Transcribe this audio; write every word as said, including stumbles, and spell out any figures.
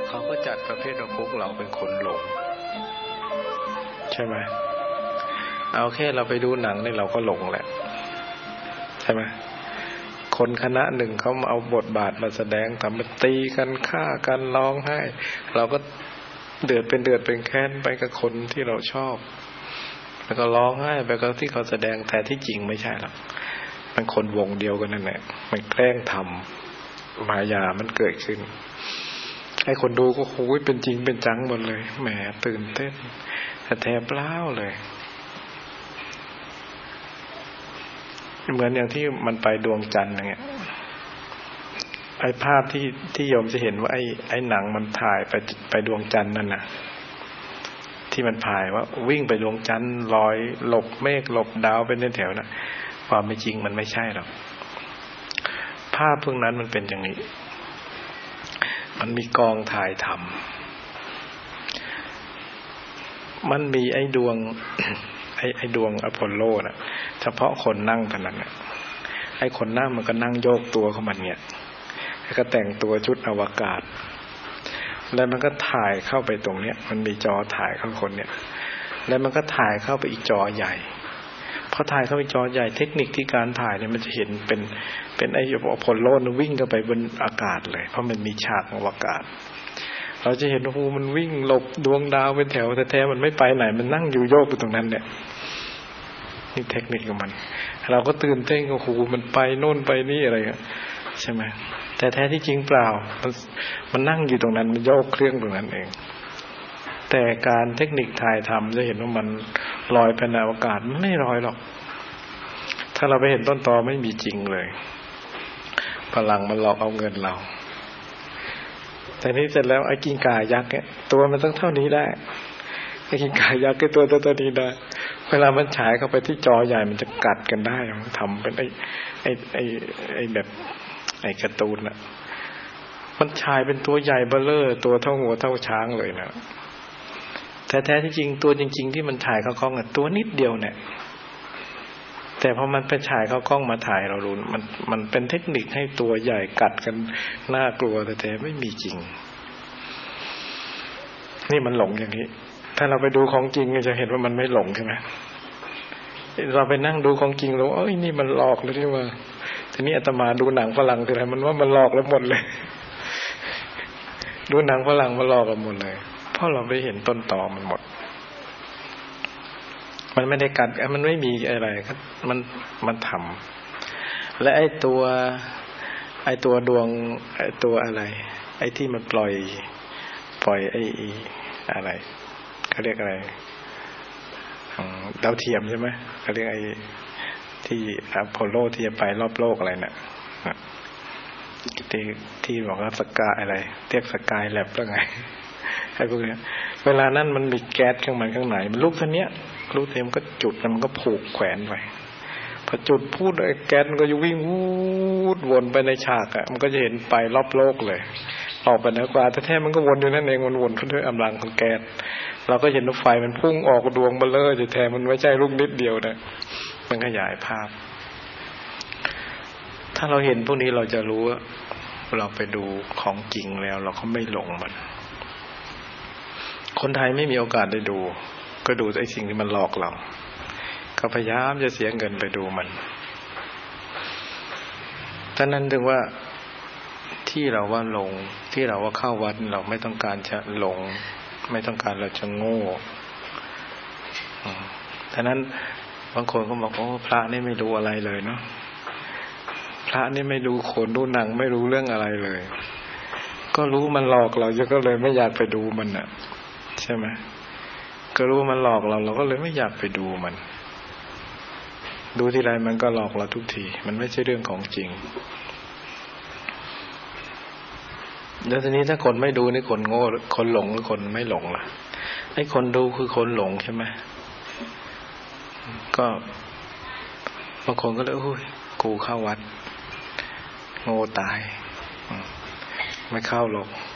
เขาก็จัดประเภทว่าพวกเราเป็นคนหลงใช่ไหมเอาแค่เราไปดูหนังนี่เราก็หลงแหละใช่ไหมคนคณะหนึ่งเขามาเอาบทบาทมาแสดงทำมาตีกันฆ่ากันร้องไห้เราก็เดือดเป็นเดือดเป็นแค้นไปกับคนที่เราชอบแล้วก็ร้องไห้ไปกับที่เขาแสดงแต่ที่จริงไม่ใช่หรอกมันคนวงเดียวกันนั่นแหละมันแกล้งทำมายามันเกิดขึ้นให้คนดูก็โอ้ยเป็นจริงเป็นจังหมดเลยแหมตื่นเต้นแต่แทบเปล่าเลยเหมือนอย่างที่มันไปดวงจันทร์อย่างเงี้ยไอ้ภาพที่ที่โยมจะเห็นว่าไอ้ไอ้หนังมันถ่ายไปไปดวงจันทร์นั่นน่ะที่มันถ่ายว่าวิ่งไปดวงจันทร์ลอยหลบเมฆหลบดาวเป็นแถวๆน่ะความไม่จริงมันไม่ใช่หรอกภาพพวกนั้นมันเป็นอย่างนี้มันมีกองถ่ายทำมันมีไอ้ดวง ไอ้ไอ้ดวงอพอลโลน่ะเฉพาะคนนั่งเท่านั้นน่ะไอ้คนนั่งมันก็นั่งโยกตัวของมันเนี่ยแล้วก็แต่งตัวชุดอวกาศแล้วมันก็ถ่ายเข้าไปตรงเนี้ยมันมีจอถ่ายเข้าคนเนี่ยแล้วมันก็ถ่ายเข้าไปอีกจอใหญ่พอถ่ายเข้าไปจอใหญ่เทคนิคที่การถ่ายเนี่ยมันจะเห็นเป็นเป็นไอ้อพอลโลนวิ่งเข้าไปบนอากาศเลยเพราะมันมีฉากอวกาศเราจะเห็นโอ้โหมันวิ่งหลบดวงดาวเป็นแถวแท้ๆมันไม่ไปไหนมันนั่งอยู่โยกอยู่ตรงนั้นเนี่ยนี่เทคนิคของมันเราก็ตื่นเต้นโอ้โหมันไปโน่นไปนี่อะไรใช่ไหมแต่แท้ที่จริงเปล่ามันมันนั่งอยู่ตรงนั้นมันโยกเครื่องตรงนั้นเองแต่การเทคนิคถ่ายทำจะเห็นว่ามันลอยไปในอวกาศมันไม่ลอยหรอกถ้าเราไปเห็นต้นตอไม่มีจริงเลยพลังมันหลอกเอาเงินเราแต่นี้เสร็จแล้วไอ้กิ้งก่ายักษ์เนี่ยตัวมันต้องเท่านี้ได้ไอ้กิ้งก่ายักษ์ก็ตัวตัวนี้ได้เวลามันฉายเข้าไปที่จอใหญ่มันจะกัดกันได้มันทำเป็นไอ้ไอ้ไอ้ไอ้แบบไอ้การ์ตูนน่ะมันฉายเป็นตัวใหญ่เบ้อเร่อตัวเท่าหัวเท่าช้างเลยนะแต่แท้ที่จริงตัวจริงๆที่มันถ่ายเข้ากล้องอ่ะตัวนิดเดียวเนี่ยแต่พอมันไปฉายเข้ากล้องมาถ่ายเรารู้มันมันเป็นเทคนิคให้ตัวใหญ่กัดกันน่ากลัวแต่แท้ไม่มีจริงนี่มันหลงอย่างนี้ถ้าเราไปดูของจริงจะเห็นว่ามันไม่หลงใช่ไหมเราไปนั่งดูของจริงแล้วเอ้ยนี่มันหลอกเลยที่ว่าทีนี้อาตมาดูหนังฝรั่งทีไรมันว่ามันหลอกแล้วหมดเลยดูหนังฝรั่งมันหลอกกันหมดเลยเพราะเราไปเห็นต้นตอมันหมดมันไม่ได้กัดมันไม่มีอะไรครับมันมันทำและไอ้ตัวไอ้ตัวดวงไอ้ตัวอะไรไอ้ที่มันปล่อยปล่อยไอ้อะไรเขาเรียกอะไรดาวเทียมใช่ไหมเขาเรียกไอ้ที่อพอลโลที่จะไปรอบโลกอะไรน่ะที่ที่บอกว่าสกายอะไรเรียกสกายแลบแล้วไงไอ้พวกนี้เวลานั้นมันมีแก๊สข้างมันข้างในมันลูกเท่านี้ลูกเทียมก็จุดแล้วมันก็ผูกแขวนไว้พอจุดพูดไอ้แก๊สมันก็จะวิ่งวูดวนไปในฉากอ่ะมันก็จะเห็นไปรอบโลกเลยออกไปนะกว่าแต่แท้มันก็วนอยู่นั่นเองวนๆด้วยกำลังของแก๊สเราก็เห็นว่าไฟมันพุ่งออกดวงเบลอจะแท้มันไม่ใช่ลูกนิดเดียวนะมันขยายภาพถ้าเราเห็นพวกนี้เราจะรู้ว่าเราไปดูของจริงแล้วเราก็ไม่หลงมันคนไทยไม่มีโอกาสได้ดูก็ดูไอ้สิ่งที่มันหลอกเราก็พยายามจะเสียเงินไปดูมันฉะนั้นถึงว่าที่เราว่าหลงที่เราว่าเข้าวัดเราไม่ต้องการจะหลงไม่ต้องการเราจะโง่ฉะนั้นบางคนก็บอกโอ้พระนี่ไม่รู้อะไรเลยเนาะพระนี่ไม่รู้โขนดูหนังไม่รู้เรื่องอะไรเลยก็รู้มันหลอกเราก็เลยไม่อยากไปดูมันน่ะใช่ไหมก็รู้มันหลอกเราเราก็เลยไม่อยากไปดูมันดูทีไรมันก็หลอกเราทุกทีมันไม่ใช่เรื่องของจริงแล้วทีนี้ถ้าคนไม่ดูนี่คนโง่คนหลงหรือคนไม่หลงล่ะไอ้คนดูคือคนหลงใช่ไหมก็บางคนก็เลยโอ้ยกูเข้าวัดโง่ตายไม่เข้าหรอก